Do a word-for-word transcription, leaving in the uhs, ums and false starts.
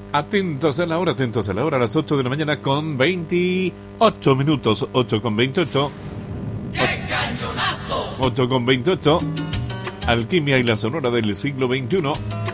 Atentos a la hora, atentos a la hora, a las ocho de la mañana con veintiocho minutos, ocho con veintiocho. ¡Qué cañonazo! ocho con veintiocho. Alquimia y la Sonora del siglo veintiuno.